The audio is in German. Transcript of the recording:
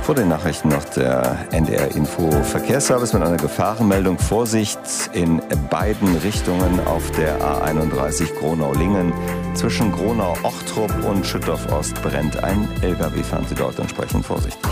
Vor den Nachrichten noch der NDR Info Verkehrsservice mit einer Gefahrenmeldung. Vorsicht in beiden Richtungen auf der A31 Gronau-Lingen. Zwischen Gronau-Ochtrup und Schüttorf-Ost brennt ein LKW. Fahren Sie dort entsprechend vorsichtig.